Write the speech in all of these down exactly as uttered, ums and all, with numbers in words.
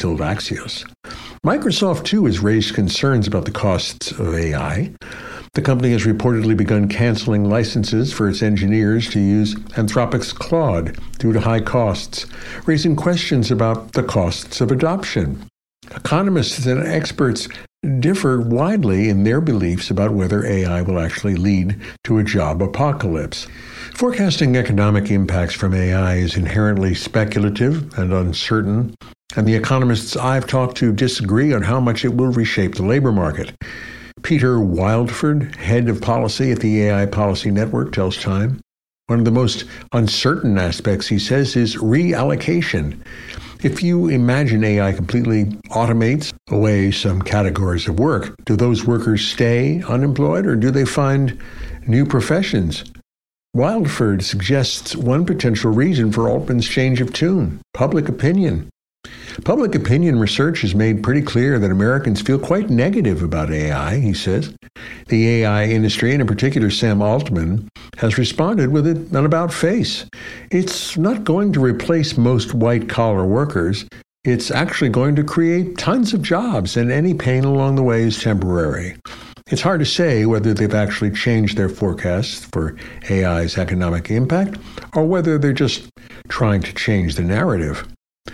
told Axios. Microsoft, too, has raised concerns about the costs of A I. The company has reportedly begun canceling licenses for its engineers to use Anthropic's Claude due to high costs, raising questions about the costs of adoption. Economists and experts differ widely in their beliefs about whether A I will actually lead to a job apocalypse. Forecasting economic impacts from A I is inherently speculative and uncertain, and the economists I've talked to disagree on how much it will reshape the labor market. Peter Wildford, head of policy at the A I Policy Network, tells Time, one of the most uncertain aspects, he says, is reallocation. If you imagine A I completely automates away some categories of work, do those workers stay unemployed or do they find new professions? Wildford suggests one potential reason for Altman's change of tune: public opinion. Public opinion research has made pretty clear that Americans feel quite negative about A I, he says. The A I industry, and in particular Sam Altman, has responded with an about-face. It's not going to replace most white-collar workers. It's actually going to create tons of jobs, and any pain along the way is temporary. It's hard to say whether they've actually changed their forecasts for A I's economic impact, or whether they're just trying to change the narrative.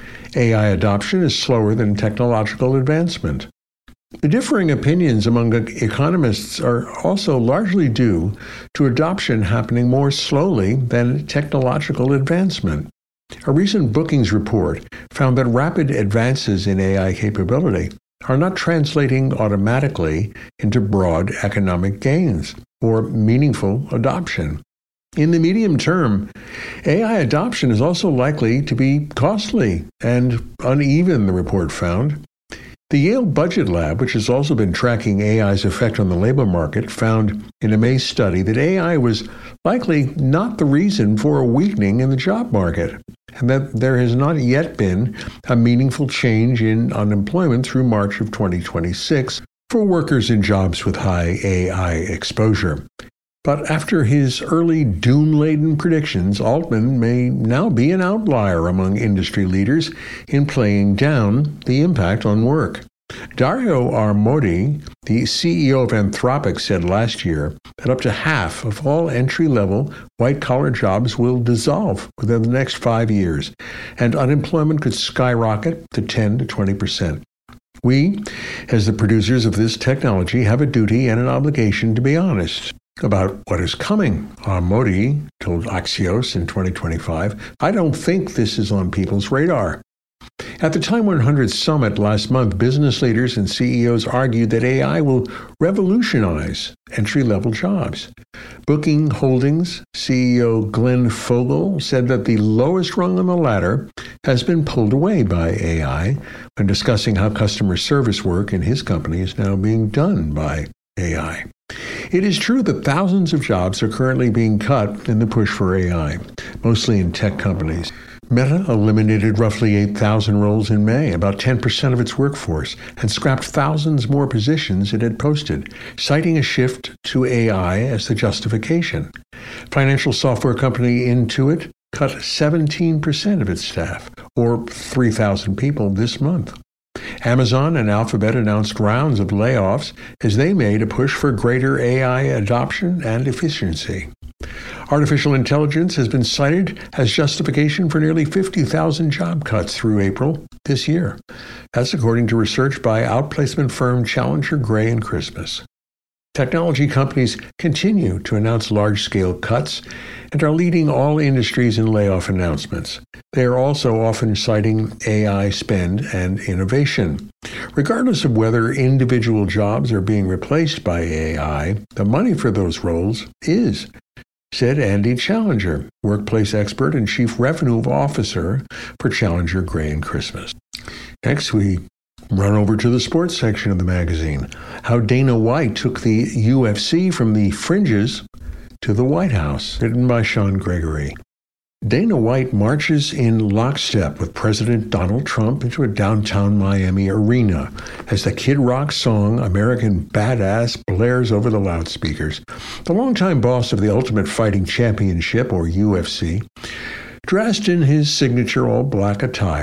A I adoption is slower than technological advancement. The differing opinions among economists are also largely due to adoption happening more slowly than technological advancement. A recent bookings report found that rapid advances in A I capability are not translating automatically into broad economic gains or meaningful adoption. In the medium term, A I adoption is also likely to be costly and uneven, the report found. The Yale Budget Lab, which has also been tracking A I's effect on the labor market, found in a May study that A I was likely not the reason for a weakening in the job market, and that there has not yet been a meaningful change in unemployment through March of twenty twenty-six for workers in jobs with high A I exposure. But after his early doom-laden predictions, Altman may now be an outlier among industry leaders in playing down the impact on work. Dario Armodi, the C E O of Anthropic, said last year that up to half of all entry-level white-collar jobs will dissolve within the next five years, and unemployment could skyrocket to ten to twenty percent. We, as the producers of this technology, have a duty and an obligation to be honest about what is coming. Armodi told Axios in twenty twenty-five, I don't think this is on people's radar. At the Time one hundred Summit last month, business leaders and C E Os argued that A I will revolutionize entry-level jobs. Booking Holdings C E O Glenn Fogel said that the lowest rung on the ladder has been pulled away by A I when discussing how customer service work in his company is now being done by A I. It is true that thousands of jobs are currently being cut in the push for A I, mostly in tech companies. Meta eliminated roughly eight thousand roles in May, about ten percent of its workforce, and scrapped thousands more positions it had posted, citing a shift to A I as the justification. Financial software company Intuit cut seventeen percent of its staff, or three thousand people this month. Amazon and Alphabet announced rounds of layoffs as they made a push for greater A I adoption and efficiency. Artificial intelligence has been cited as justification for nearly fifty thousand job cuts through April this year. That's according to research by outplacement firm Challenger Gray and Christmas. Technology companies continue to announce large-scale cuts and are leading all industries in layoff announcements. They are also often citing A I spend and innovation. Regardless of whether individual jobs are being replaced by A I, the money for those roles is, said Andy Challenger, workplace expert and chief revenue officer for Challenger Gray and Christmas. Next, we run over to the sports section of the magazine. How Dana White took the U F C from the fringes to the White House, written by Sean Gregory. Dana White marches in lockstep with President Donald Trump into a downtown Miami arena as the Kid Rock song American Badass blares over the loudspeakers. The longtime boss of the Ultimate Fighting Championship, or U F C, dressed in his signature all-black attire,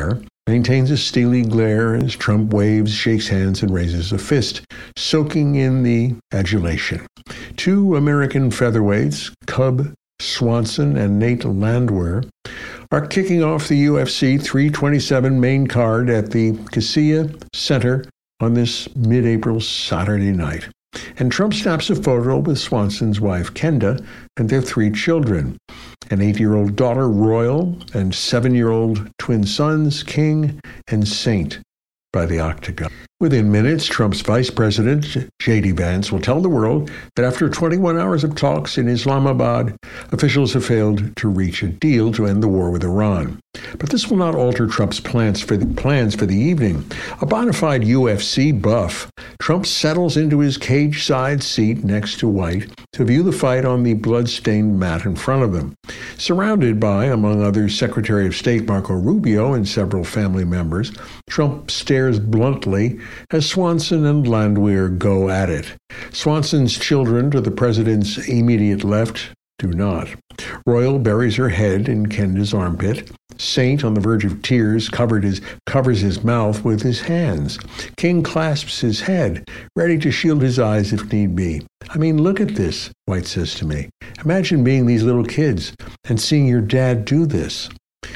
maintains a steely glare as Trump waves, shakes hands, and raises a fist, soaking in the adulation. Two American featherweights, Cub Swanson and Nate Landwehr, are kicking off the U F C three twenty-seven main card at the Kaseya Center on this mid-April Saturday night. And Trump snaps a photo with Swanson's wife, Kenda, and their three children, an eight-year-old daughter, Royal, and seven-year-old twin sons, King and Saint, by the octagon. Within minutes, Trump's vice president, J D Vance, will tell the world that after twenty-one hours of talks in Islamabad, officials have failed to reach a deal to end the war with Iran. But this will not alter Trump's plans for the plans for the evening. A bona fide U F C buff, Trump settles into his cage-side seat next to White to view the fight on the blood-stained mat in front of him. Surrounded by, among others, Secretary of State Marco Rubio and several family members, Trump stares bluntly as Swanson and Landwehr go at it. Swanson's children, to the president's immediate left, do not. Royal buries her head in Kenda's armpit. Saint, on the verge of tears, covered his, covers his mouth with his hands. King clasps his head, ready to shield his eyes if need be. I mean, look at this, White says to me. Imagine being these little kids and seeing your dad do this.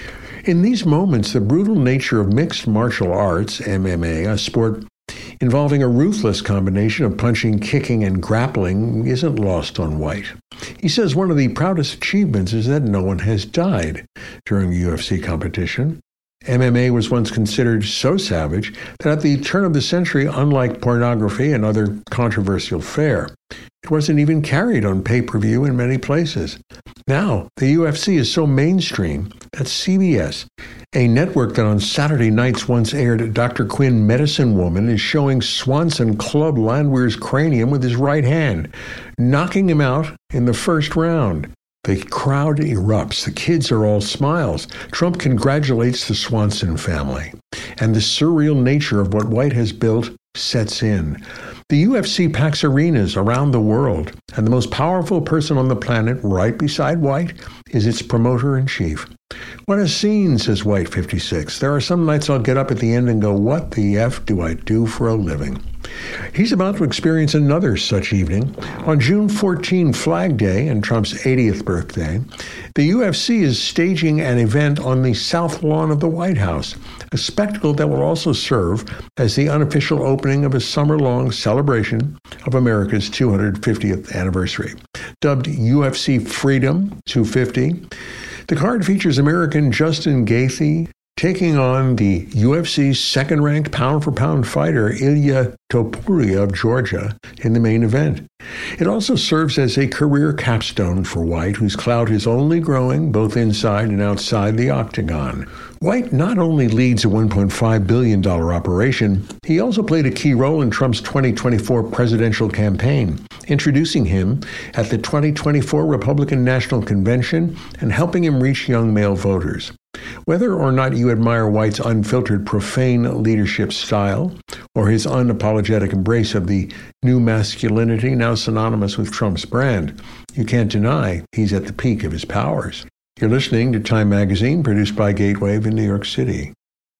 In these moments, the brutal nature of mixed martial arts, M M A, a sport involving a ruthless combination of punching, kicking, and grappling, isn't lost on White. He says one of the proudest achievements is that no one has died during the U F C competition. M M A was once considered so savage that at the turn of the century, unlike pornography and other controversial fare, it wasn't even carried on pay-per-view in many places. Now, the U F C is so mainstream that C B S, a network that on Saturday nights once aired Doctor Quinn Medicine Woman, is showing Swanson club Landwehr's cranium with his right hand, knocking him out in the first round. The crowd erupts. The kids are all smiles. Trump congratulates the Swanson family. And the surreal nature of what White has built sets in. The U F C packs arenas around the world, and the most powerful person on the planet, right beside White, is its promoter-in-chief. What a scene, says White fifty-six. There are some nights I'll get up at the end and go, what the F do I do for a living? He's about to experience another such evening. On June fourteenth, Flag Day, and Trump's eightieth birthday, the U F C is staging an event on the south lawn of the White House, a spectacle that will also serve as the unofficial opening of a summer-long celebration of America's two hundred fiftieth anniversary. Dubbed U F C Freedom two fifty, the card features American Justin Gaethje taking on the U F C's second-ranked pound-for-pound fighter Ilia Topuria of Georgia in the main event. It also serves as a career capstone for White, whose clout is only growing both inside and outside the octagon. White not only leads a one point five billion dollars operation, he also played a key role in Trump's twenty twenty-four presidential campaign, introducing him at the twenty twenty-four Republican National Convention and helping him reach young male voters. Whether or not you admire White's unfiltered, profane leadership style, or his unapologetic embrace of the new masculinity now synonymous with Trump's brand, you can't deny he's at the peak of his powers. You're listening to Time Magazine, produced by Gatewave in New York City.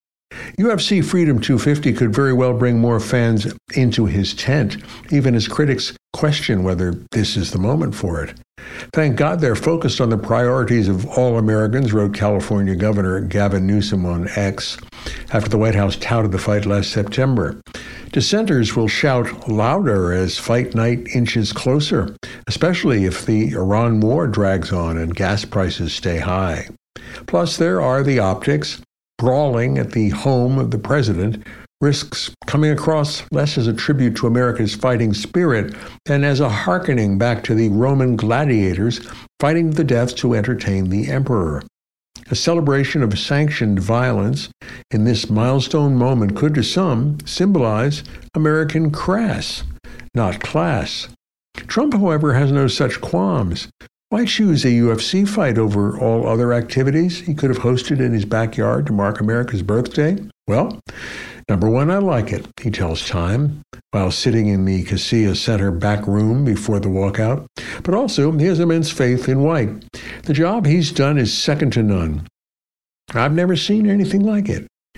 U F C Freedom two fifty could very well bring more fans into his tent, even as critics question whether this is the moment for it. Thank God they're focused on the priorities of all Americans, wrote California Governor Gavin Newsom on X after the White House touted the fight last September. Dissenters will shout louder as fight night inches closer, especially if the Iran war drags on and gas prices stay high. Plus, there are the optics. Brawling at the home of the president risks coming across less as a tribute to America's fighting spirit than as a hearkening back to the Roman gladiators fighting to the death to entertain the emperor. A celebration of sanctioned violence in this milestone moment could, to some, symbolize American crass, not class. Trump, however, has no such qualms. Why choose a U F C fight over all other activities he could have hosted in his backyard to mark America's birthday? Well, number one, I like it, he tells Time, while sitting in the Kaseya Center back room before the walkout. But also, he has immense faith in White. The job he's done is second to none. I've never seen anything like it.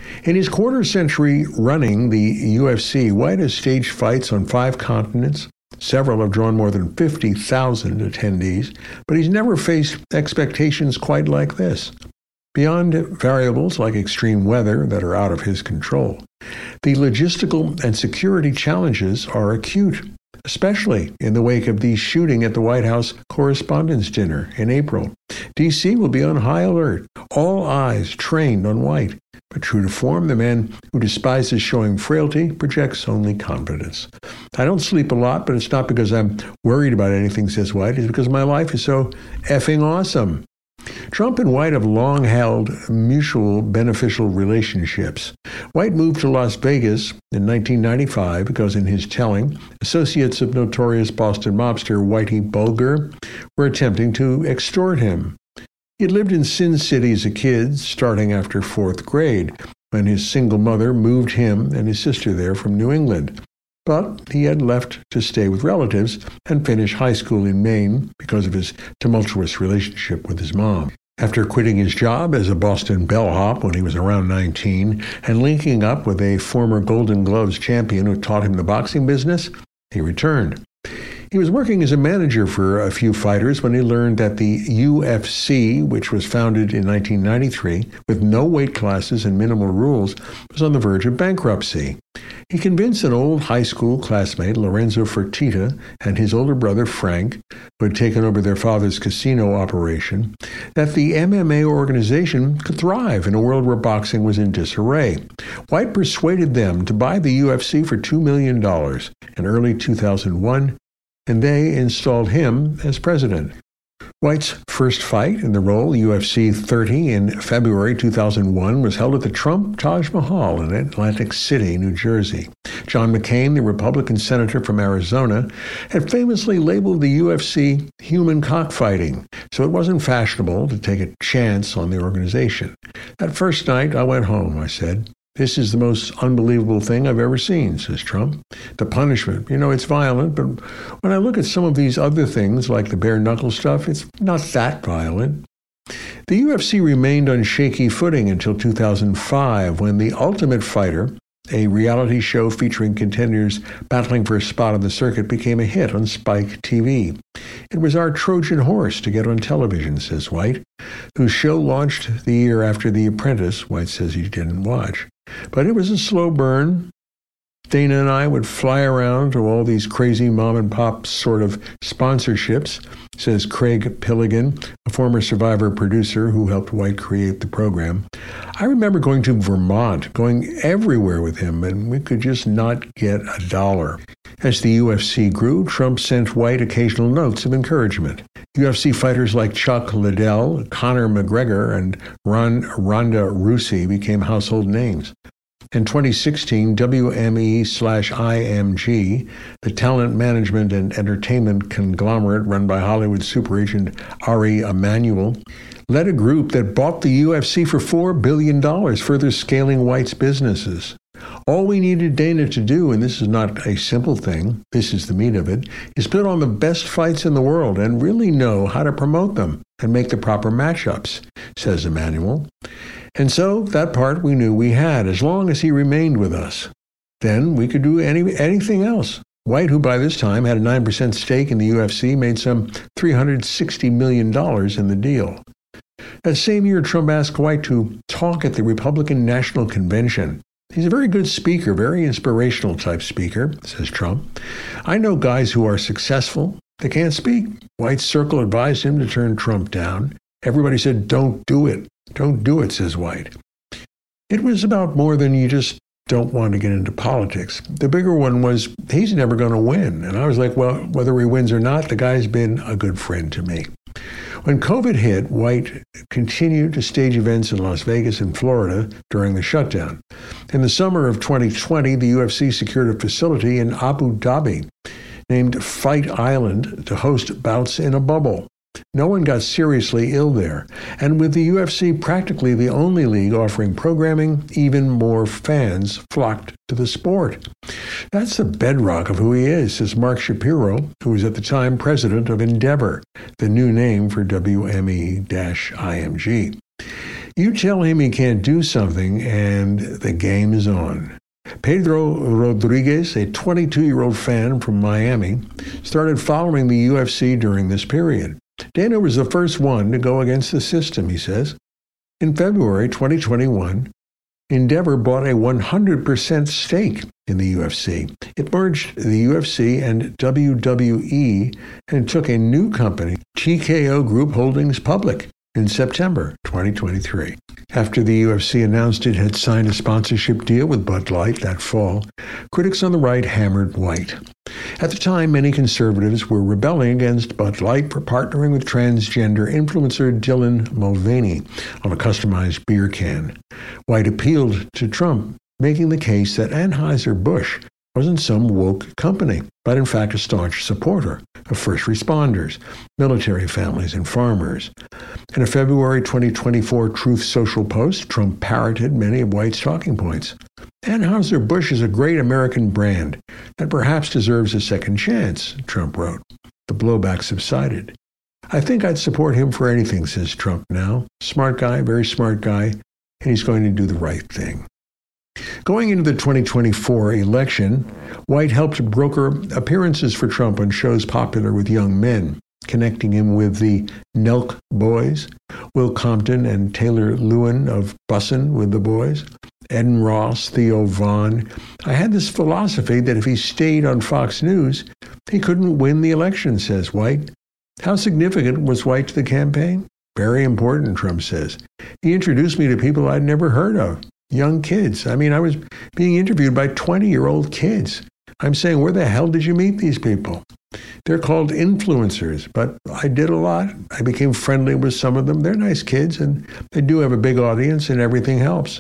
In his quarter century running the U F C, White has staged fights on five continents. Several have drawn more than fifty thousand attendees, but he's never faced expectations quite like this. Beyond variables like extreme weather that are out of his control, the logistical and security challenges are acute, especially in the wake of the shooting at the White House Correspondents' Dinner in April. D C will be on high alert, all eyes trained on White. But true to form, the man who despises showing frailty projects only confidence. I don't sleep a lot, but it's not because I'm worried about anything, says White. It's because my life is so effing awesome. Trump and White have long held mutual beneficial relationships. White moved to Las Vegas in nineteen ninety-five because, in his telling, associates of notorious Boston mobster Whitey Bulger were attempting to extort him. He had lived in Sin City as a kid, starting after fourth grade, when his single mother moved him and his sister there from New England. But he had left to stay with relatives and finish high school in Maine because of his tumultuous relationship with his mom. After quitting his job as a Boston bellhop when he was around nineteen and linking up with a former Golden Gloves champion who taught him the boxing business, he returned. He was working as a manager for a few fighters when he learned that the U F C, which was founded in nineteen ninety-three with no weight classes and minimal rules, was on the verge of bankruptcy. He convinced an old high school classmate, Lorenzo Fertitta, and his older brother, Frank, who had taken over their father's casino operation, that the M M A organization could thrive in a world where boxing was in disarray. White persuaded them to buy the U F C for two million dollars in early two thousand one, and they installed him as president. White's first fight in the role, U F C thirty, in February two thousand one, was held at the Trump Taj Mahal in Atlantic City, New Jersey. John McCain, the Republican senator from Arizona, had famously labeled the U F C human cockfighting, so it wasn't fashionable to take a chance on the organization. That first night, I went home, I said. This is the most unbelievable thing I've ever seen, says Trump. The punishment, you know, it's violent, but when I look at some of these other things, like the bare-knuckle stuff, it's not that violent. The U F C remained on shaky footing until two thousand five, when The Ultimate Fighter, a reality show featuring contenders battling for a spot on the circuit, became a hit on Spike T V. It was our Trojan horse to get on television, says White, whose show launched the year after The Apprentice. White says he didn't watch. But it was a slow burn. Dana and I would fly around to all these crazy mom-and-pop sort of sponsorships, says Craig Pilligan, a former Survivor producer who helped White create the program. I remember going to Vermont, going everywhere with him, and we could just not get a dollar. As the U F C grew, Trump sent White occasional notes of encouragement. U F C fighters like Chuck Liddell, Conor McGregor, and Ron, Ronda Rousey became household names. In twenty sixteen, W M E slash I M G, the talent management and entertainment conglomerate run by Hollywood super agent Ari Emanuel, led a group that bought the U F C for four billion dollars, further scaling White's businesses. All we needed Dana to do, and this is not a simple thing, this is the meat of it, is put on the best fights in the world and really know how to promote them and make the proper matchups, says Emanuel. And so that part we knew we had, as long as he remained with us. Then we could do any anything else. White, who by this time had a nine percent stake in the U F C, made some three hundred sixty million dollars in the deal. That same year, Trump asked White to talk at the Republican National Convention. He's a very good speaker, very inspirational type speaker, says Trump. I know guys who are successful. They can't speak. White's circle advised him to turn Trump down. Everybody said, don't do it. Don't do it, says White. It was about more than you just don't want to get into politics. The bigger one was, he's never going to win. And I was like, well, whether he wins or not, the guy's been a good friend to me. When COVID hit, White continued to stage events in Las Vegas and Florida during the shutdown. In the summer of twenty twenty, the U F C secured a facility in Abu Dhabi named Fight Island to host bouts in a bubble. No one got seriously ill there, and with the U F C practically the only league offering programming, even more fans flocked to the sport. That's the bedrock of who he is, says Mark Shapiro, who was at the time president of Endeavor, the new name for W M E I M G. You tell him he can't do something, and the game is on. Pedro Rodriguez, a twenty-two-year-old fan from Miami, started following the U F C during this period. Dana was the first one to go against the system, he says. In February twenty twenty-one, Endeavor bought a one hundred percent stake in the U F C. It merged the U F C and W W E and took a new company, T K O Group Holdings, public in September twenty twenty-three. After the U F C announced it had signed a sponsorship deal with Bud Light that fall, critics on the right hammered White. At the time, many conservatives were rebelling against Bud Light for partnering with transgender influencer Dylan Mulvaney on a customized beer can. White appealed to Trump, making the case that Anheuser-Busch wasn't some woke company, but in fact a staunch supporter of first responders, military families, and farmers. In a February twenty twenty-four Truth Social post, Trump parroted many of White's talking points. Anheuser-Busch is a great American brand that perhaps deserves a second chance, Trump wrote. The blowback subsided. I think I'd support him for anything, says Trump now. Smart guy, very smart guy, and he's going to do the right thing. Going into the twenty twenty-four election, White helped broker appearances for Trump on shows popular with young men, connecting him with the Nelk Boys, Will Compton and Taylor Lewin of Bussin' with the Boys, Eden Ross, Theo Vaughn. I had this philosophy that if he stayed on Fox News, he couldn't win the election, says White. How significant was White to the campaign? Very important, Trump says. He introduced me to people I'd never heard of. Young kids. I mean, I was being interviewed by twenty-year-old kids. I'm saying, where the hell did you meet these people? They're called influencers, but I did a lot. I became friendly with some of them. They're nice kids, and they do have a big audience, and everything helps.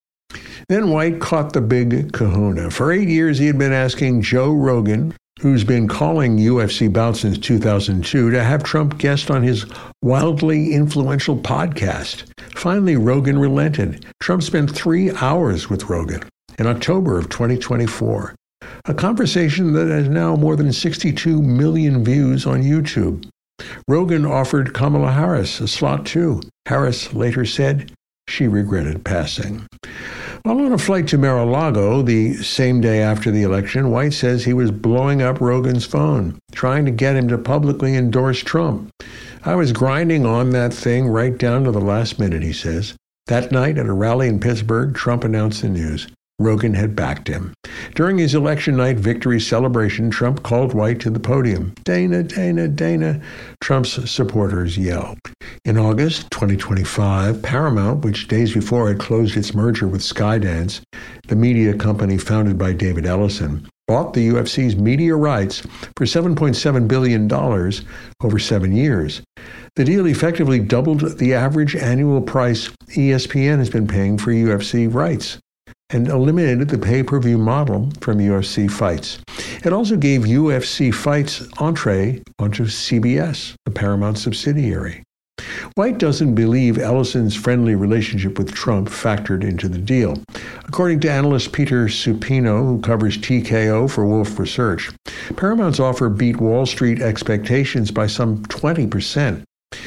Then White caught the big kahuna. For eight years, he had been asking Joe Rogan, who's been calling U F C bouts since two thousand two, to have Trump guest on his wildly influential podcast. Finally, Rogan relented. Trump spent three hours with Rogan in October of twenty twenty-four, a conversation that has now more than sixty-two million views on YouTube. Rogan offered Kamala Harris a slot too. Harris later said she regretted passing. While on a flight to Mar-a-Lago the same day after the election, White says he was blowing up Rogan's phone, trying to get him to publicly endorse Trump. I was grinding on that thing right down to the last minute, he says. That night at a rally in Pittsburgh, Trump announced the news. Rogan had backed him. During his election night victory celebration, Trump called White to the podium. Dana, Dana, Dana, Trump's supporters yelled. In August twenty twenty-five, Paramount, which days before had closed its merger with Skydance, the media company founded by David Ellison, bought the U F C's media rights for seven point seven billion dollars over seven years. The deal effectively doubled the average annual price E S P N has been paying for U F C rights, and eliminated the pay-per-view model from U F C fights. It also gave U F C fights entree onto C B S, the Paramount subsidiary. White doesn't believe Ellison's friendly relationship with Trump factored into the deal. According to analyst Peter Supino, who covers T K O for Wolf Research, Paramount's offer beat Wall Street expectations by some twenty percent.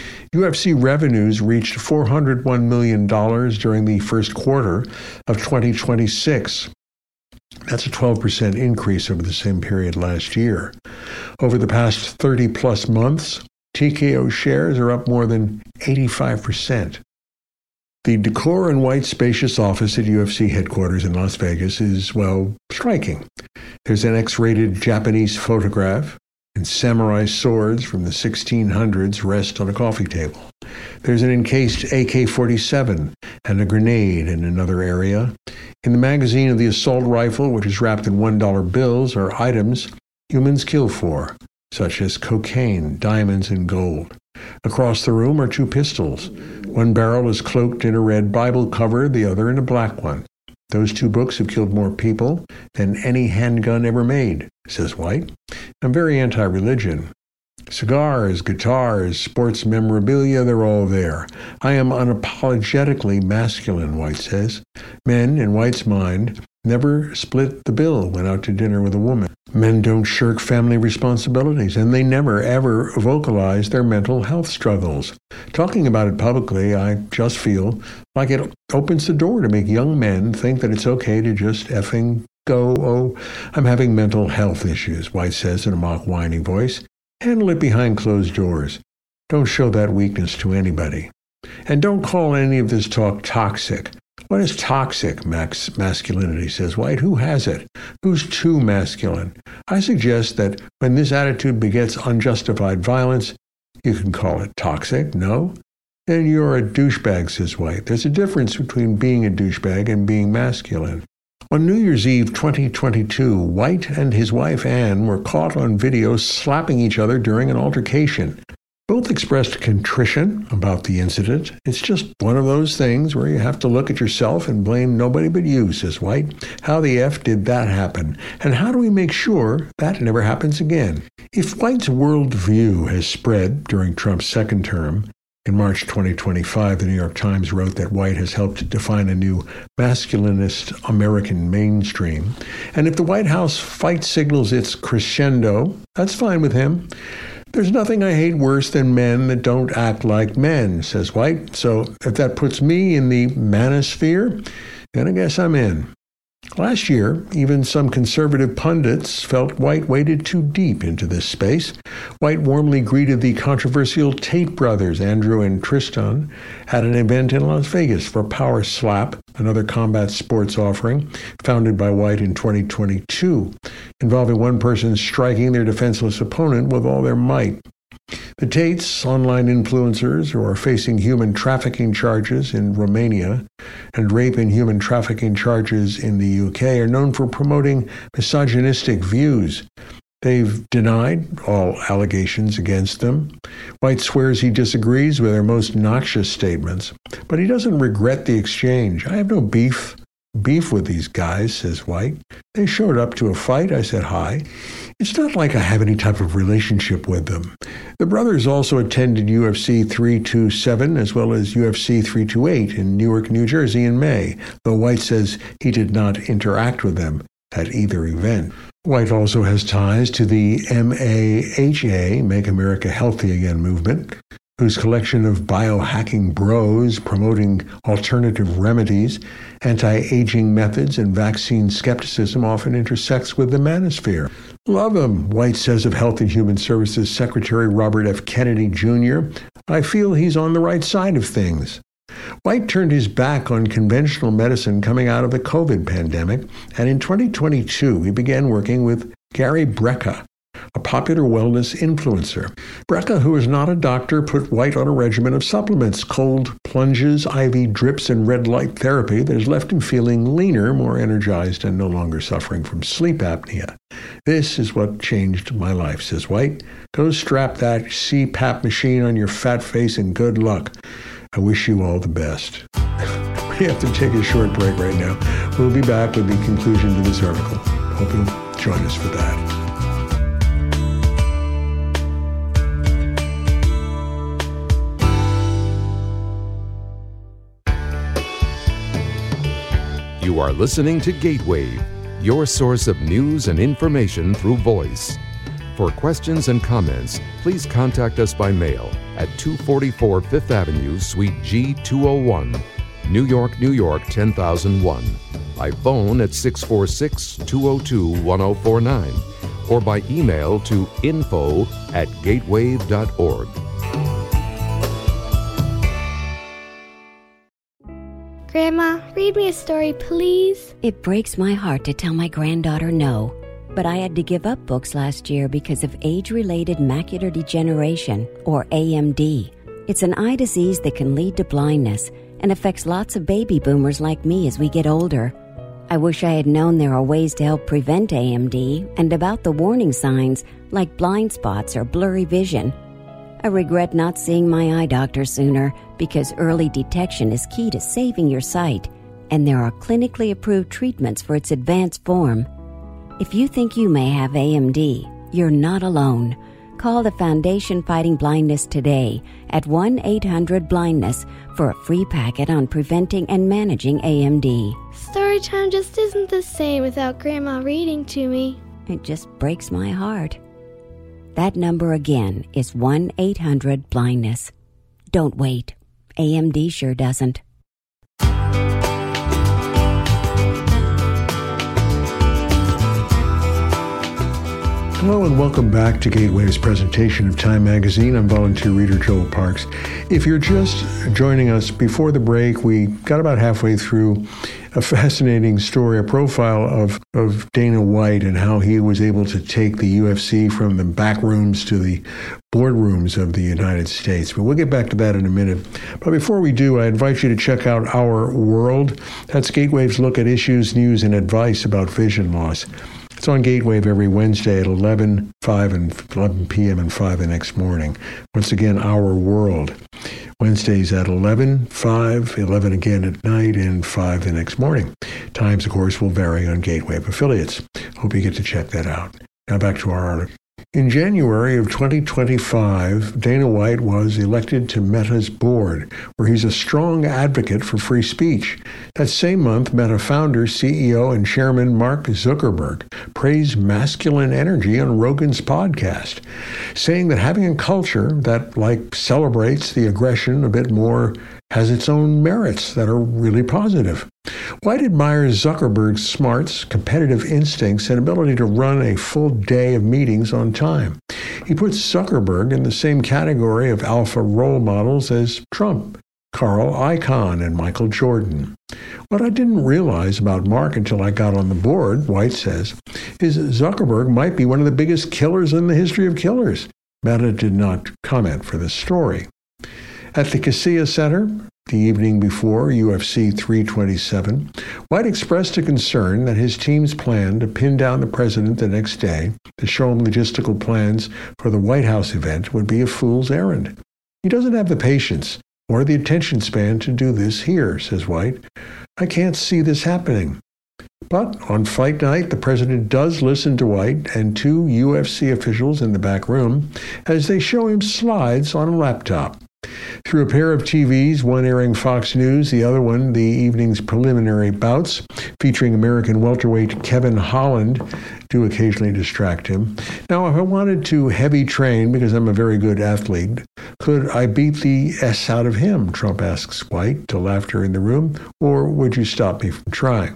U F C revenues reached four hundred one million dollars during the first quarter of twenty twenty-six. That's a twelve percent increase over the same period last year. Over the past thirty-plus months, T K O shares are up more than eighty-five percent. The decor in White's spacious office at U F C headquarters in Las Vegas is, well, striking. There's an X-rated Japanese photograph, and samurai swords from the sixteen hundreds rest on a coffee table. There's an encased A K forty-seven and a grenade in another area. In the magazine of the assault rifle, which is wrapped in one dollar bills, are items humans kill for, such as cocaine, diamonds, and gold. Across the room are two pistols. One barrel is cloaked in a red Bible cover, the other in a black one. Those two books have killed more people than any handgun ever made, says White. I'm very anti-religion. Cigars, guitars, sports memorabilia, they're all there. I am unapologetically masculine, White says. Men, in White's mind, never split the bill, went out to dinner with a woman. Men don't shirk family responsibilities, and they never, ever vocalize their mental health struggles. Talking about it publicly, I just feel like it opens the door to make young men think that it's okay to just effing go, oh, I'm having mental health issues, White says in a mock whiny voice. Handle it behind closed doors. Don't show that weakness to anybody. And don't call any of this talk toxic. What is toxic max masculinity, says White? Who has it? Who's too masculine? I suggest that when this attitude begets unjustified violence, you can call it toxic. No? Then you're a douchebag, says White. There's a difference between being a douchebag and being masculine. On New Year's Eve twenty twenty-two, White and his wife Anne were caught on video slapping each other during an altercation. Both expressed contrition about the incident. It's just one of those things where you have to look at yourself and blame nobody but you, says White. How the F did that happen? And how do we make sure that never happens again? If White's worldview has spread during Trump's second term, in March twenty twenty-five, the New York Times wrote that White has helped define a new masculinist American mainstream. And if the White House fight signals its crescendo, that's fine with him. There's nothing I hate worse than men that don't act like men, says White. So if that puts me in the manosphere, then I guess I'm in. Last year, even some conservative pundits felt White waded too deep into this space. White warmly greeted the controversial Tate brothers, Andrew and Tristan, at an event in Las Vegas for Power Slap, another combat sports offering founded by White in twenty twenty-two, involving one person striking their defenseless opponent with all their might. The Tates, online influencers who are facing human trafficking charges in Romania and rape and human trafficking charges in the U K, are known for promoting misogynistic views. They've denied all allegations against them. White swears he disagrees with their most noxious statements, but he doesn't regret the exchange. I have no beef. Beef with these guys, says White. They showed up to a fight. I said hi. It's not like I have any type of relationship with them. The brothers also attended U F C three twenty-seven as well as U F C three twenty-eight in Newark, New Jersey in May, though White says he did not interact with them at either event. White also has ties to the M A H A, Make America Healthy Again movement, whose collection of biohacking bros promoting alternative remedies, anti-aging methods, and vaccine skepticism often intersects with the manosphere. Love him, White says of Health and Human Services Secretary Robert F. Kennedy Junior I feel he's on the right side of things. White turned his back on conventional medicine coming out of the COVID pandemic, and in twenty twenty-two he began working with Gary Brecka, a popular wellness influencer. Brecka, who is not a doctor, put White on a regimen of supplements, cold plunges, I V drips, and red light therapy that has left him feeling leaner, more energized, and no longer suffering from sleep apnea. This is what changed my life, says White. Go strap that C PAP machine on your fat face and good luck. I wish you all the best. We have to take a short break right now. We'll be back with the conclusion to this article. Hope you'll join us for that. You are listening to Gateway, your source of news and information through voice. For questions and comments, please contact us by mail at two forty-four Fifth Avenue, Suite G two oh one, New York, New York ten thousand one, by phone at six four six, two oh two, one oh four nine, or by email to info at gatewave dot org. Grandma, read me a story, please. It breaks my heart to tell my granddaughter no, but I had to give up books last year because of age-related macular degeneration, or A M D. It's an eye disease that can lead to blindness and affects lots of baby boomers like me as we get older. I wish I had known there are ways to help prevent A M D and about the warning signs like blind spots or blurry vision. I regret not seeing my eye doctor sooner because early detection is key to saving your sight, and there are clinically approved treatments for its advanced form. If you think you may have A M D, you're not alone. Call the Foundation Fighting Blindness today at one eight hundred blindness for a free packet on preventing and managing A M D. Storytime just isn't the same without Grandma reading to me. It just breaks my heart. That number again is one eight hundred blindness. Don't wait. A M D sure doesn't. Hello and welcome back to Gateway's presentation of Time Magazine. I'm volunteer reader Joel Parks. If you're just joining us before the break, we got about halfway through a fascinating story, a profile of, of Dana White and how he was able to take the U F C from the back rooms to the boardrooms of the United States. But we'll get back to that in a minute. But before we do, I invite you to check out Our World. That's Gatewave's look at issues, news, and advice about vision loss. It's on Gatewave every Wednesday at eleven, five, and eleven p.m. and five the next morning. Once again, Our World. Wednesdays at eleven, five, eleven again at night, and five the next morning. Times, of course, will vary on Gatewave affiliates. Hope you get to check that out. Now back to our article. In January of twenty twenty-five, Dana White was elected to Meta's board, where he's a strong advocate for free speech. That same month, Meta founder, C E O, and chairman Mark Zuckerberg praised masculine energy on Rogan's podcast, saying that having a culture that, like, celebrates the aggression a bit more has its own merits that are really positive. White admires Zuckerberg's smarts, competitive instincts, and ability to run a full day of meetings on time. He puts Zuckerberg in the same category of alpha role models as Trump, Carl Icahn, and Michael Jordan. What I didn't realize about Mark until I got on the board, White says, is Zuckerberg might be one of the biggest killers in the history of killers. Meta did not comment for this story. At the Kaseya Center, the evening before U F C three twenty-seven, White expressed a concern that his team's plan to pin down the president the next day to show him logistical plans for the White House event would be a fool's errand. He doesn't have the patience or the attention span to do this here, says White. I can't see this happening. But on fight night, the president does listen to White and two U F C officials in the back room as they show him slides on a laptop. Through a pair of T Vs, one airing Fox News, the other one the evening's preliminary bouts, featuring American welterweight Kevin Holland, do occasionally distract him. Now, if I wanted to heavy train because I'm a very good athlete, could I beat the S out of him, Trump asks White to laughter in the room, or would you stop me from trying?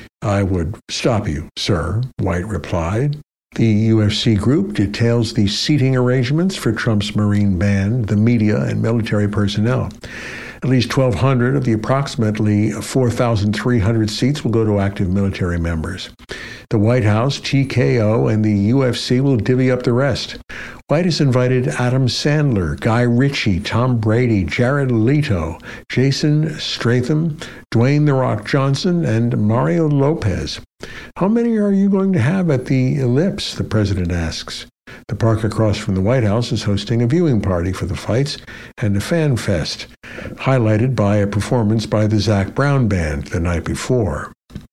I would stop you, sir, White replied. The U F C group details the seating arrangements for Trump's Marine Band, the media, and military personnel. At least twelve hundred of the approximately four thousand three hundred seats will go to active military members. The White House, T K O, and the U F C will divvy up the rest. White has invited Adam Sandler, Guy Ritchie, Tom Brady, Jared Leto, Jason Statham, Dwayne "The Rock" Johnson, and Mario Lopez. How many are you going to have at the Ellipse, the president asks. The park across from the White House is hosting a viewing party for the fights and a fan fest, highlighted by a performance by the Zac Brown Band the night before.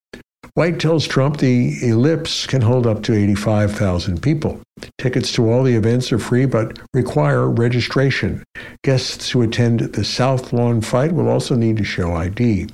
White tells Trump the Ellipse can hold up to eighty-five thousand people. Tickets to all the events are free but require registration. Guests who attend the South Lawn fight will also need to show I D.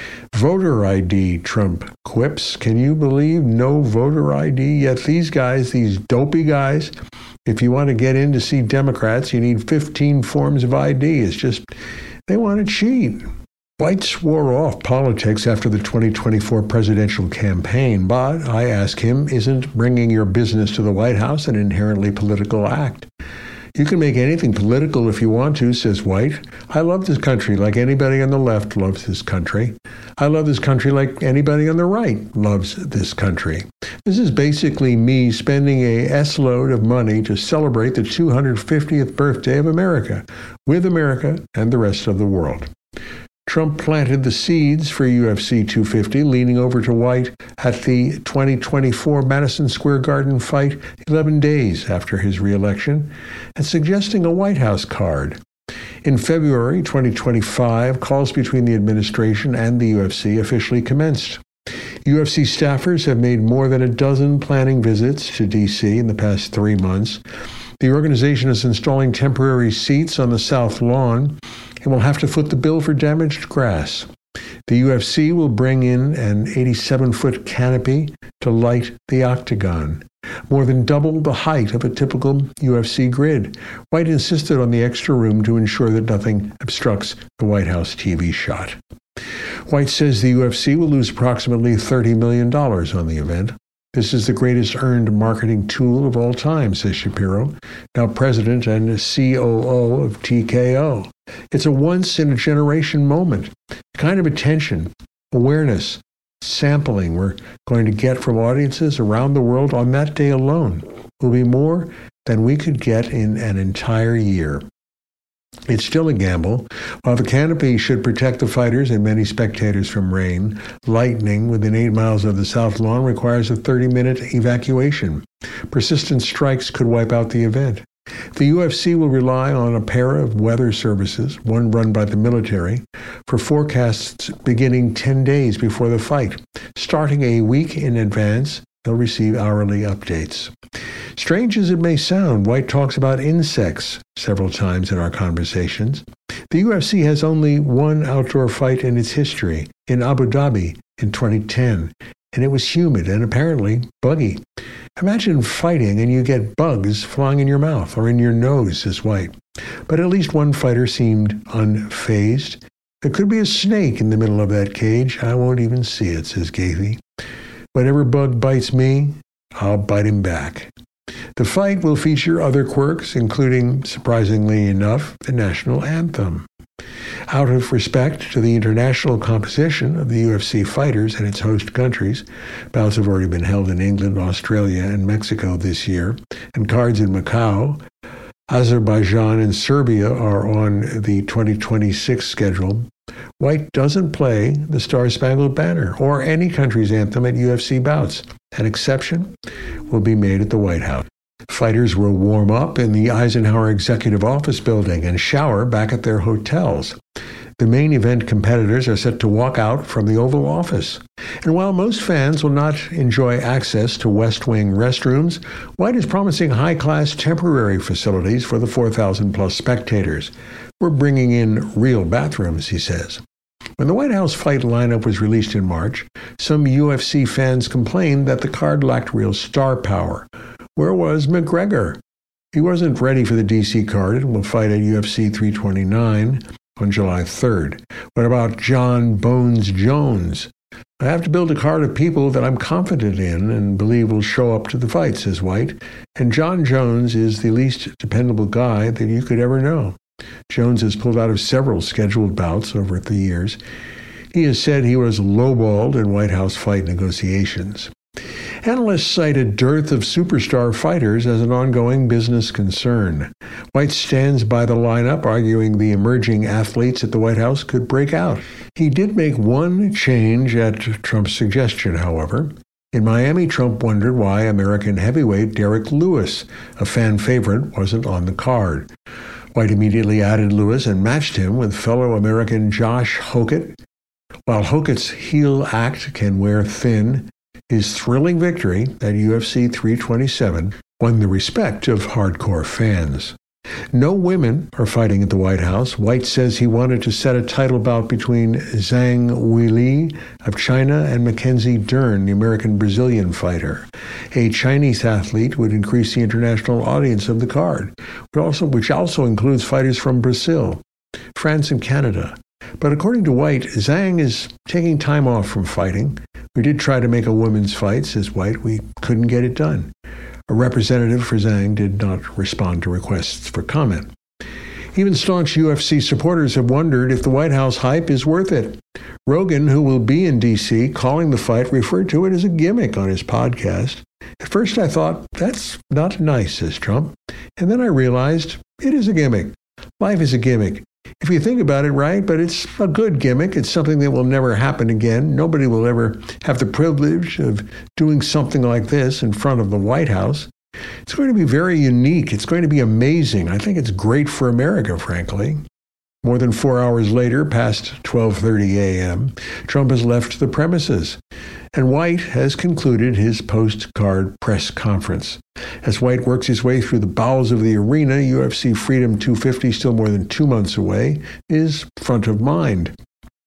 Voter I D, Trump quips. Can you believe no voter I D? Yet these guys, these dopey guys, if you want to get in to see Democrats, you need fifteen forms of I D. It's just, they want to cheat. White swore off politics after the twenty twenty-four presidential campaign, but I ask him, isn't bringing your business to the White House an inherently political act? You can make anything political if you want to, says White. I love this country like anybody on the left loves this country. I love this country like anybody on the right loves this country. This is basically me spending a S-load of money to celebrate the two hundred fiftieth birthday of America, with America and the rest of the world. Trump planted the seeds for U F C two fifty, leaning over to White at the twenty twenty-four Madison Square Garden fight eleven days after his reelection, and suggesting a White House card. In February twenty twenty-five, calls between the administration and the U F C officially commenced. U F C staffers have made more than a dozen planning visits to D C in the past three months. The organization is installing temporary seats on the south lawn and will have to foot the bill for damaged grass. The U F C will bring in an eighty-seven-foot canopy to light the octagon, more than double the height of a typical U F C grid. White insisted on the extra room to ensure that nothing obstructs the White House T V shot. White says the U F C will lose approximately thirty million dollars on the event. This is the greatest earned marketing tool of all time, says Shapiro, now president and C O O of T K O. It's a once-in-a-generation moment. The kind of attention, awareness, sampling we're going to get from audiences around the world on that day alone will be more than we could get in an entire year. It's still a gamble. While the canopy should protect the fighters and many spectators from rain, lightning within eight miles of the South Lawn requires a thirty-minute evacuation. Persistent strikes could wipe out the event. The U F C will rely on a pair of weather services, one run by the military, for forecasts beginning ten days before the fight. Starting a week in advance, they'll receive hourly updates. Strange as it may sound, White talks about insects several times in our conversations. The U F C has only one outdoor fight in its history, in Abu Dhabi in twenty ten, and it was humid and apparently buggy. Imagine fighting and you get bugs flying in your mouth or in your nose, says White. But at least one fighter seemed unfazed. There could be a snake in the middle of that cage. I won't even see it, says Gaethje. Whatever bug bites me, I'll bite him back. The fight will feature other quirks, including, surprisingly enough, the national anthem. Out of respect to the international composition of the U F C fighters and its host countries, bouts have already been held in England, Australia, and Mexico this year, and cards in Macau, Azerbaijan, and Serbia are on the twenty twenty-six schedule. White doesn't play the Star-Spangled Banner or any country's anthem at U F C bouts. An exception will be made at the White House. Fighters will warm up in the Eisenhower Executive Office building and shower back at their hotels. The main event competitors are set to walk out from the Oval Office. And while most fans will not enjoy access to West Wing restrooms, White is promising high-class temporary facilities for the four thousand plus spectators. We're bringing in real bathrooms, he says. When the White House fight lineup was released in March, some U F C fans complained that the card lacked real star power. Where was McGregor? He wasn't ready for the D C card and will fight at U F C three twenty-nine on July third. What about John Bones Jones? I have to build a card of people that I'm confident in and believe will show up to the fight, says White. And John Jones is the least dependable guy that you could ever know. Jones has pulled out of several scheduled bouts over the years. He has said he was lowballed in White House fight negotiations. Analysts cite a dearth of superstar fighters as an ongoing business concern. White stands by the lineup, arguing the emerging athletes at the White House could break out. He did make one change at Trump's suggestion, however. In Miami, Trump wondered why American heavyweight Derek Lewis, a fan favorite, wasn't on the card. White immediately added Lewis and matched him with fellow American Josh Hokett. While Hokett's heel act can wear thin, his thrilling victory at U F C three twenty-seven won the respect of hardcore fans. No women are fighting at the White House. White says he wanted to set a title bout between Zhang Weili of China and Mackenzie Dern, the American-Brazilian fighter. A Chinese athlete would increase the international audience of the card, but also, which also includes fighters from Brazil, France, and Canada. But according to White, Zhang is taking time off from fighting. We did try to make a women's fight, says White. We couldn't get it done. A representative for Zhang did not respond to requests for comment. Even staunch U F C supporters have wondered if the White House hype is worth it. Rogan, who will be in D C calling the fight, referred to it as a gimmick on his podcast. At first I thought, that's not nice, says Trump. And then I realized it is a gimmick. Life is a gimmick. If you think about it, right, but it's a good gimmick. It's something that will never happen again. Nobody will ever have the privilege of doing something like this in front of the White House. It's going to be very unique. It's going to be amazing. I think it's great for America, frankly. More than four hours later, past twelve thirty a.m., Trump has left the premises. And White has concluded his post-card press conference. As White works his way through the bowels of the arena, U F C Freedom two fifty, still more than two months away, is front of mind.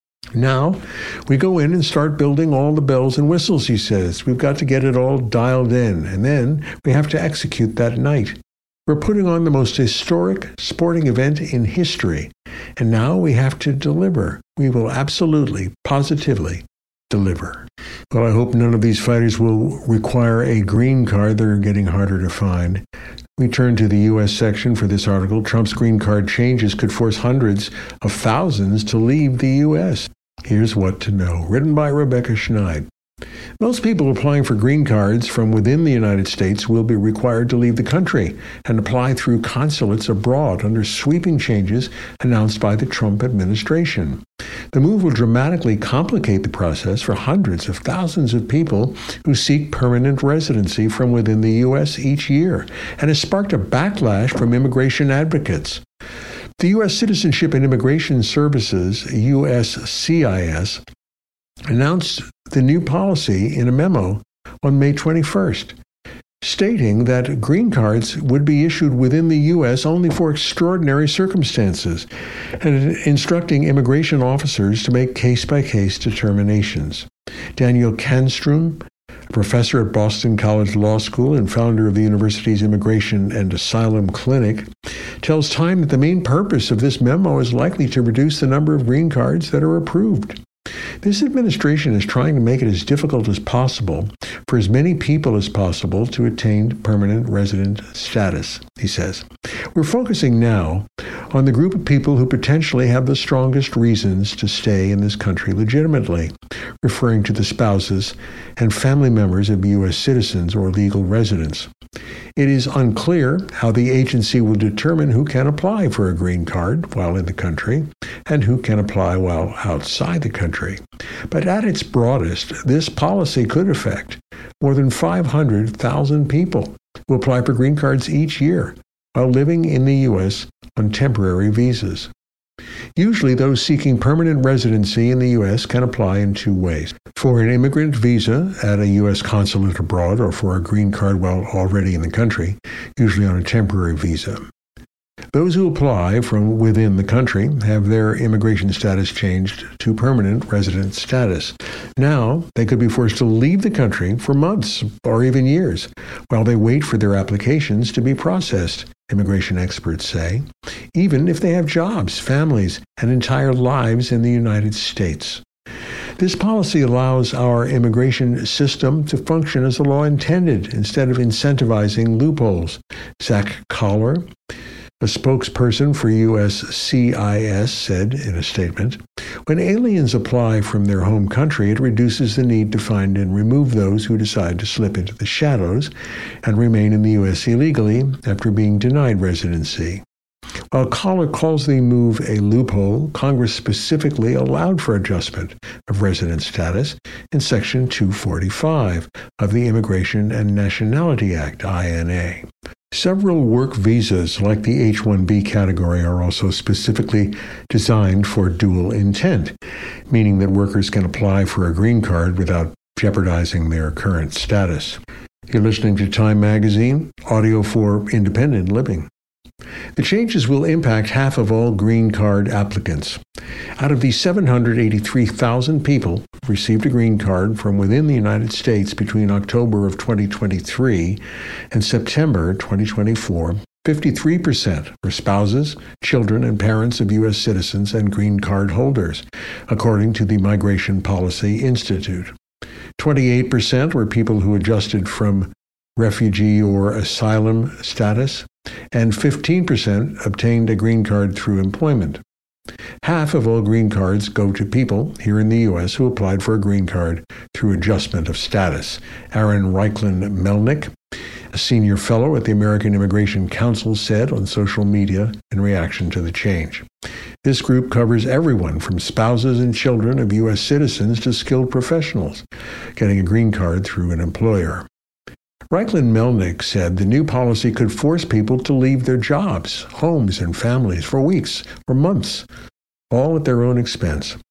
Now, we go in and start building all the bells and whistles, he says. We've got to get it all dialed in, and then we have to execute that night. We're putting on the most historic sporting event in history, and now we have to deliver. We will absolutely, positively deliver. Well, I hope none of these fighters will require a green card. They're getting harder to find. We turn to the U S section for this article. Trump's green card changes could force hundreds of thousands to leave the U S. Here's what to know. Written by Rebecca Schneid. Most people applying for green cards from within the United States will be required to leave the country and apply through consulates abroad under sweeping changes announced by the Trump administration. The move will dramatically complicate the process for hundreds of thousands of people who seek permanent residency from within the U S each year, and has sparked a backlash from immigration advocates. The U S Citizenship and Immigration Services, U S C I S, announced the new policy in a memo on May twenty-first, stating that green cards would be issued within the U S only for extraordinary circumstances, and instructing immigration officers to make case-by-case determinations. Daniel Kanstrom, professor at Boston College Law School and founder of the university's Immigration and Asylum Clinic, tells Time that the main purpose of this memo is likely to reduce the number of green cards that are approved. This administration is trying to make it as difficult as possible for as many people as possible to attain permanent resident status, he says. We're focusing now on the group of people who potentially have the strongest reasons to stay in this country legitimately, referring to the spouses and family members of U S citizens or legal residents. It is unclear how the agency will determine who can apply for a green card while in the country and who can apply while outside the country. But at its broadest, this policy could affect more than five hundred thousand people who apply for green cards each year while living in the U S on temporary visas. Usually, those seeking permanent residency in the U S can apply in two ways: for an immigrant visa at a U S consulate abroad, or for a green card while already in the country, usually on a temporary visa. Those who apply from within the country have their immigration status changed to permanent resident status. Now, they could be forced to leave the country for months or even years while they wait for their applications to be processed, immigration experts say, even if they have jobs, families, and entire lives in the United States. This policy allows our immigration system to function as the law intended instead of incentivizing loopholes. Zach Collar, a spokesperson for U S C I S, said in a statement, "When aliens apply from their home country, it reduces the need to find and remove those who decide to slip into the shadows and remain in the U S illegally after being denied residency." While Collar calls the move a loophole, Congress specifically allowed for adjustment of resident status in Section two forty-five of the Immigration and Nationality Act, I N A. Several work visas, like the H one B category, are also specifically designed for dual intent, meaning that workers can apply for a green card without jeopardizing their current status. You're listening to Time Magazine, audio for independent living. The changes will impact half of all green card applicants. Out of the seven hundred eighty-three thousand people who received a green card from within the United States between October of twenty twenty-three and September twenty twenty-four, fifty-three percent were spouses, children, and parents of U S citizens and green card holders, according to the Migration Policy Institute. twenty-eight percent were people who adjusted from refugee or asylum status, and fifteen percent obtained a green card through employment. Half of all green cards go to people here in the U S who applied for a green card through adjustment of status. Aaron Reichlin-Melnick, a senior fellow at the American Immigration Council, said on social media in reaction to the change. This group covers everyone from spouses and children of U S citizens to skilled professionals getting a green card through an employer. Reichlin-Melnick said the new policy could force people to leave their jobs, homes, and families for weeks or months, all at their own expense.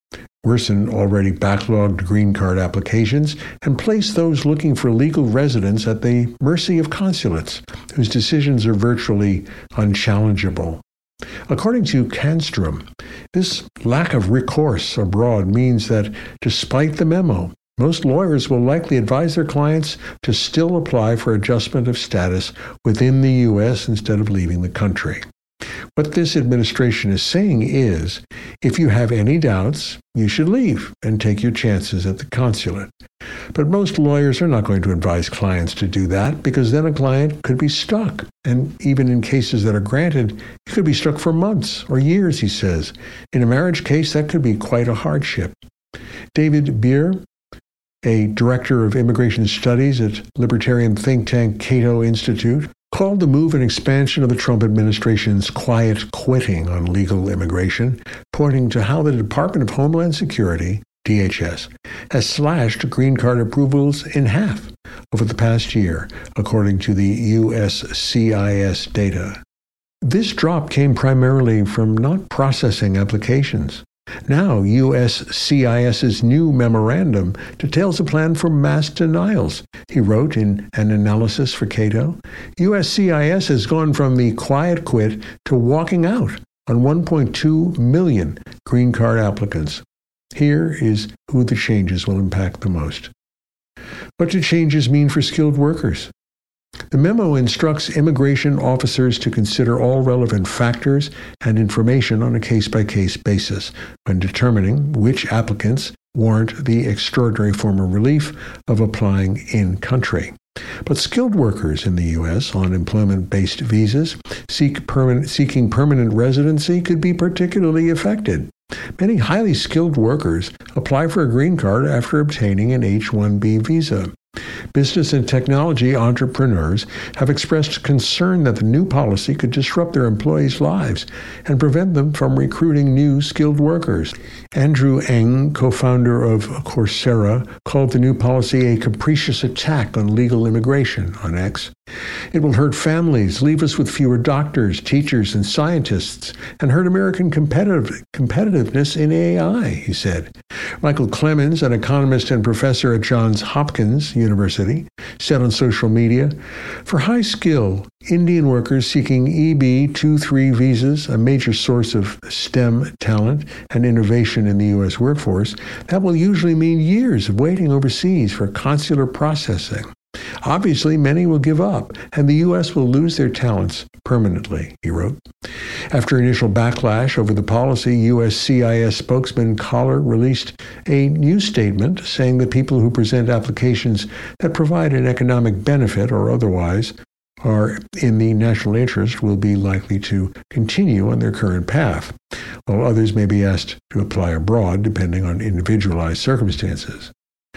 worsen already backlogged green card applications, and place those looking for legal residence at the mercy of consulates, whose decisions are virtually unchallengeable. According to Canstrom, this lack of recourse abroad means that, despite the memo, most lawyers will likely advise their clients to still apply for adjustment of status within the U S instead of leaving the country. What this administration is saying is, if you have any doubts, you should leave and take your chances at the consulate. But most lawyers are not going to advise clients to do that, because then a client could be stuck. And even in cases that are granted, you could be stuck for months or years, he says. In a marriage case, that could be quite a hardship. David Beer, a director of immigration studies at libertarian think tank Cato Institute, called the move an expansion of the Trump administration's quiet quitting on legal immigration, pointing to how the Department of Homeland Security, D H S, has slashed green card approvals in half over the past year, according to the U S C I S data. This drop came primarily from not processing applications. Now, U S C I S's new memorandum details a plan for mass denials. He wrote in an analysis for Cato, U S C I S has gone from the quiet quit to walking out on one point two million green card applicants. Here is who the changes will impact the most. What do changes mean for skilled workers? The memo instructs immigration officers to consider all relevant factors and information on a case-by-case basis when determining which applicants warrant the extraordinary form of relief of applying in country. But skilled workers in the U S on employment-based visas seek permanent, seeking permanent residency could be particularly affected. Many highly skilled workers apply for a green card after obtaining an H one B visa. Business and technology entrepreneurs have expressed concern that the new policy could disrupt their employees' lives and prevent them from recruiting new skilled workers. Andrew Ng, co-founder of Coursera, called the new policy a capricious attack on legal immigration on X. It will hurt families, leave us with fewer doctors, teachers, and scientists, and hurt American competitive, competitiveness in A I, he said. Michael Clemens, an economist and professor at Johns Hopkins University, said on social media, for high-skill Indian workers seeking E B twenty-three visas, a major source of STEM talent and innovation in the U S workforce, that will usually mean years of waiting overseas for consular processing. Obviously, many will give up, and the U S will lose their talents permanently, he wrote. After initial backlash over the policy, U S C I S spokesman Collar released a new statement saying that people who present applications that provide an economic benefit or otherwise are in the national interest will be likely to continue on their current path, while others may be asked to apply abroad depending on individualized circumstances.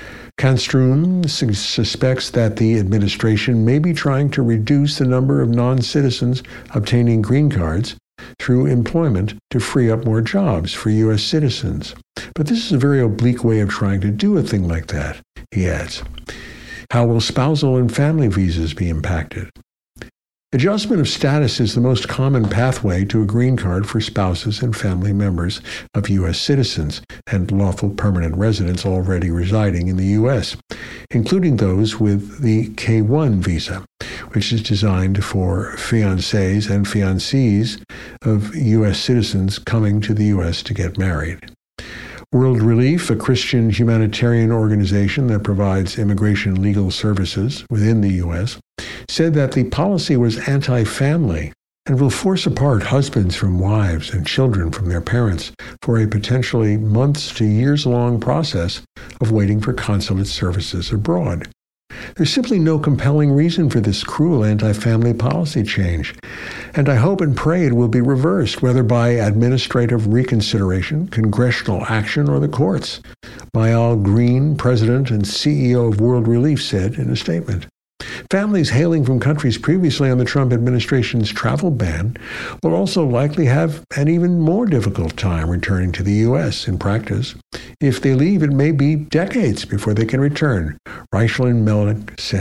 Canstrom su- suspects that the administration may be trying to reduce the number of non-citizens obtaining green cards through employment to free up more jobs for U S citizens. But this is a very oblique way of trying to do a thing like that, he adds. How will spousal and family visas be impacted? Adjustment of status is the most common pathway to a green card for spouses and family members of U S citizens and lawful permanent residents already residing in the U S, including those with the K one visa, which is designed for fiancés and fiancées of U S citizens coming to the U S to get married. World Relief, a Christian humanitarian organization that provides immigration legal services within the U S, said that the policy was anti-family and will force apart husbands from wives and children from their parents for a potentially months to years-long process of waiting for consulate services abroad. There's simply no compelling reason for this cruel anti-family policy change, and I hope and pray it will be reversed, whether by administrative reconsideration, congressional action, or the courts, Mayal Green, president and C E O of World Relief, said in a statement. Families hailing from countries previously on the Trump administration's travel ban will also likely have an even more difficult time returning to the U S in practice. If they leave, it may be decades before they can return, Reichlin Melnick said.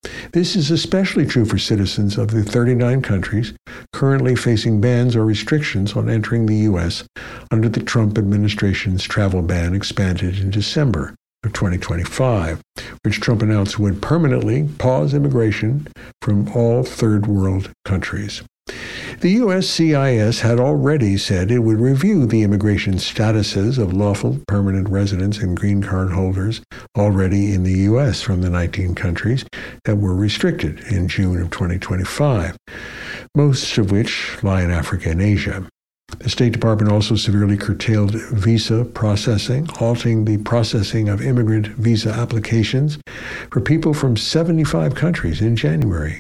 This is especially true for citizens of the thirty-nine countries currently facing bans or restrictions on entering the U S under the Trump administration's travel ban expanded in December of twenty twenty-five, which Trump announced would permanently pause immigration from all third world countries. The U S C I S had already said it would review the immigration statuses of lawful permanent residents and green card holders already in the U S from the nineteen countries that were restricted in June of twenty twenty-five, most of which lie in Africa and Asia. The State Department also severely curtailed visa processing, halting the processing of immigrant visa applications for people from seventy-five countries in January.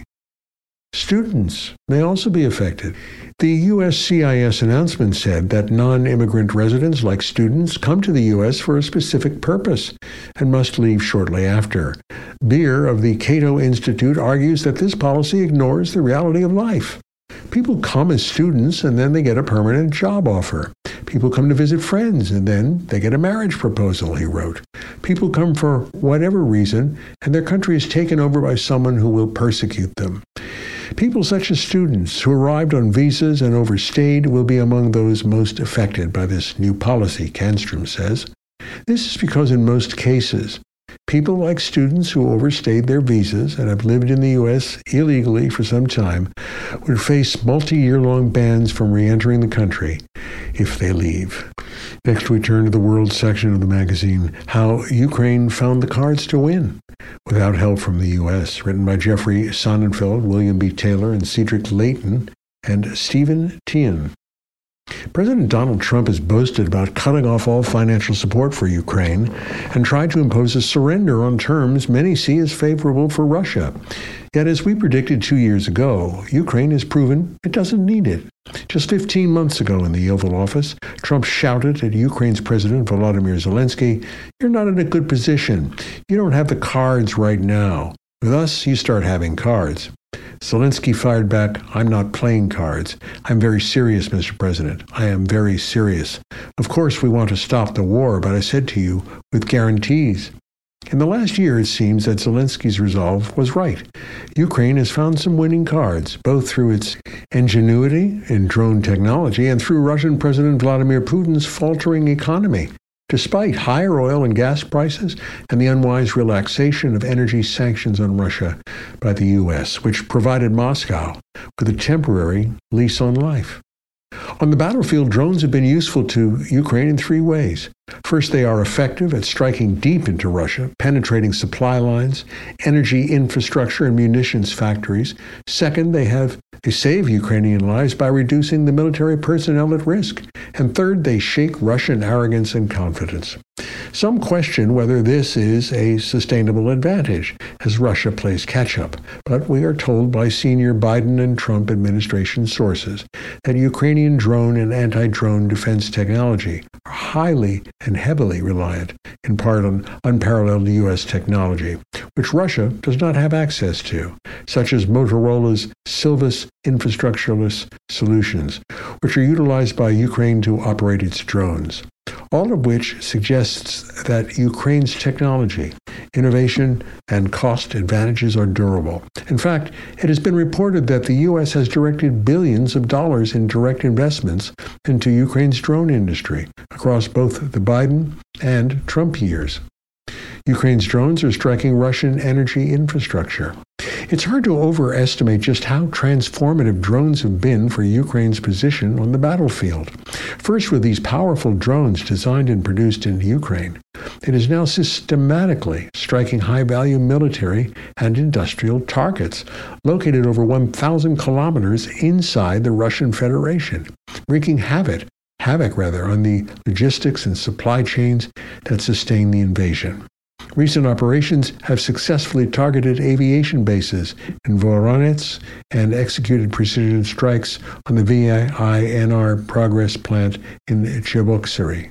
Students may also be affected. The U S C I S announcement said that non-immigrant residents, like students, come to the U S for a specific purpose and must leave shortly after. Beer of the Cato Institute argues that this policy ignores the reality of life. People come as students and then they get a permanent job offer. People come to visit friends and then they get a marriage proposal, he wrote. People come for whatever reason and their country is taken over by someone who will persecute them. People such as students who arrived on visas and overstayed will be among those most affected by this new policy, Canstrom says. This is because in most cases, people like students who overstayed their visas and have lived in the U S illegally for some time would face multi-year-long bans from re-entering the country if they leave. Next, we turn to the world section of the magazine, How Ukraine Found the Cards to Win Without Help from the U S, written by Jeffrey Sonnenfeld, William B. Taylor, and Cedric Layton, and Stephen Tian. President Donald Trump has boasted about cutting off all financial support for Ukraine and tried to impose a surrender on terms many see as favorable for Russia. Yet, as we predicted two years ago, Ukraine has proven it doesn't need it. Just fifteen months ago in the Oval Office, Trump shouted at Ukraine's President Volodymyr Zelensky, "You're not in a good position. You don't have the cards right now. With us, you start having cards." Zelensky fired back, "I'm not playing cards. I'm very serious, Mister President. I am very serious. Of course, we want to stop the war, but I said to you, with guarantees." In the last year, it seems that Zelensky's resolve was right. Ukraine has found some winning cards, both through its ingenuity in drone technology and through Russian President Vladimir Putin's faltering economy. Despite higher oil and gas prices and the unwise relaxation of energy sanctions on Russia by the U S, which provided Moscow with a temporary lease on life. On the battlefield, drones have been useful to Ukraine in three ways. First, they are effective at striking deep into Russia, penetrating supply lines, energy infrastructure, and munitions factories. Second, they have they save Ukrainian lives by reducing the military personnel at risk. And third, they shake Russian arrogance and confidence. Some question whether this is a sustainable advantage as Russia plays catch-up, but we are told by senior Biden and Trump administration sources that Ukrainian drone and anti-drone defense technology are highly and heavily reliant, in part on unparalleled U S technology, which Russia does not have access to, such as Motorola's Silvus infrastructureless solutions, which are utilized by Ukraine to operate its drones. All of which suggests that Ukraine's technology, innovation, and cost advantages are durable. In fact, it has been reported that the U S has directed billions of dollars in direct investments into Ukraine's drone industry across both the Biden and Trump years. Ukraine's drones are striking Russian energy infrastructure. It's hard to overestimate just how transformative drones have been for Ukraine's position on the battlefield. First, with these powerful drones designed and produced in Ukraine, it is now systematically striking high-value military and industrial targets located over one thousand kilometers inside the Russian Federation, wreaking havoc, havoc rather, on the logistics and supply chains that sustain the invasion. Recent operations have successfully targeted aviation bases in Voronezh and executed precision strikes on the V I N R Progress plant in Cheboksary,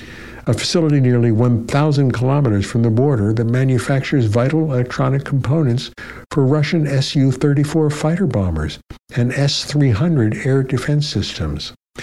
a facility nearly one thousand kilometers from the border that manufactures vital electronic components for Russian S U thirty-four fighter bombers and S three hundred air defense systems.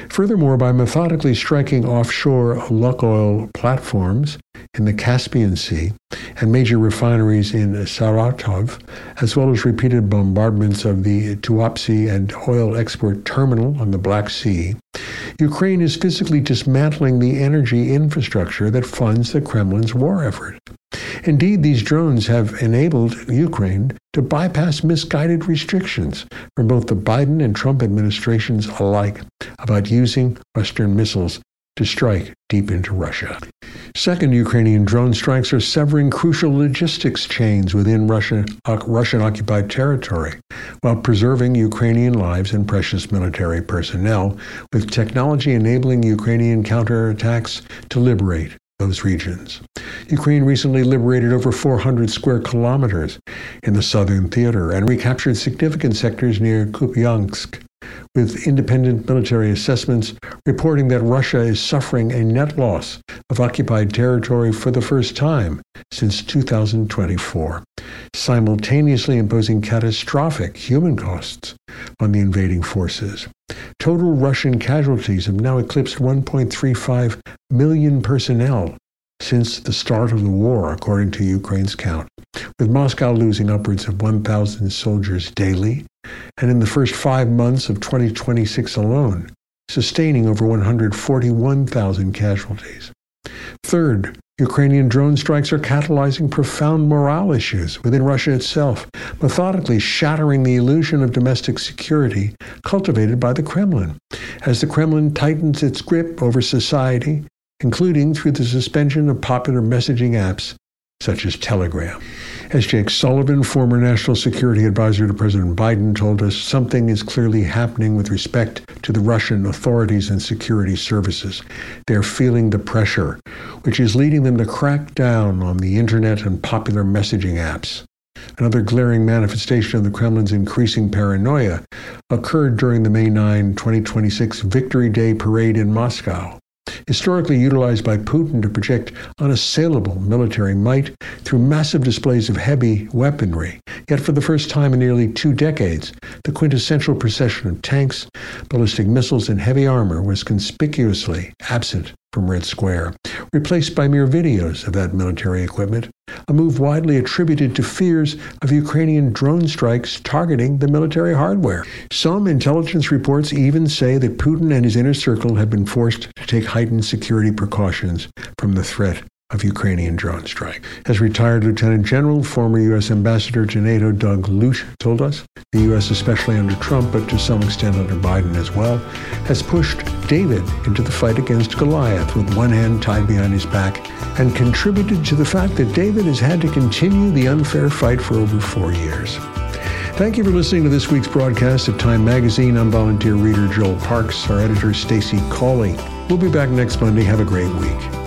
Furthermore, by methodically striking offshore Lukoil platforms in the Caspian Sea and major refineries in Saratov, as well as repeated bombardments of the Tuapse and oil export terminal on the Black Sea, Ukraine is physically dismantling the energy infrastructure that funds the Kremlin's war effort. Indeed, these drones have enabled Ukraine to bypass misguided restrictions from both the Biden and Trump administrations alike about using Western missiles to strike deep into Russia. Second, Ukrainian drone strikes are severing crucial logistics chains within Russia, uh, Russian-occupied territory, while preserving Ukrainian lives and precious military personnel, with technology enabling Ukrainian counterattacks to liberate those regions. Ukraine recently liberated over four hundred square kilometers in the southern theater and recaptured significant sectors near Kupiansk, with independent military assessments reporting that Russia is suffering a net loss of occupied territory for the first time since two thousand twenty-four, simultaneously imposing catastrophic human costs on the invading forces. Total Russian casualties have now eclipsed one point three five million personnel since the start of the war, according to Ukraine's count, with Moscow losing upwards of one thousand soldiers daily, and in the first five months of twenty twenty-six alone, sustaining over one hundred forty-one thousand casualties. Third, Ukrainian drone strikes are catalyzing profound morale issues within Russia itself, methodically shattering the illusion of domestic security cultivated by the Kremlin, as the Kremlin tightens its grip over society, including through the suspension of popular messaging apps such as Telegram. As Jake Sullivan, former national security advisor to President Biden, told us, something is clearly happening with respect to the Russian authorities and security services. They're feeling the pressure, which is leading them to crack down on the internet and popular messaging apps. Another glaring manifestation of the Kremlin's increasing paranoia occurred during the May ninth, twenty twenty-six Victory Day parade in Moscow. Historically utilized by Putin to project unassailable military might through massive displays of heavy weaponry. Yet for the first time in nearly two decades, the quintessential procession of tanks, ballistic missiles, and heavy armor was conspicuously absent from Red Square, replaced by mere videos of that military equipment, a move widely attributed to fears of Ukrainian drone strikes targeting the military hardware. Some intelligence reports even say that Putin and his inner circle have been forced to take heightened security precautions from the threat of Ukrainian drone strike. As retired Lieutenant General, former U S Ambassador to NATO Doug Lute told us, the U S, especially under Trump, but to some extent under Biden as well, has pushed David into the fight against Goliath with one hand tied behind his back, and contributed to the fact that David has had to continue the unfair fight for over four years. Thank you for listening to this week's broadcast of Time Magazine. I'm volunteer reader Joel Parks, our editor Stacey Cawley. We'll be back next Monday. Have a great week.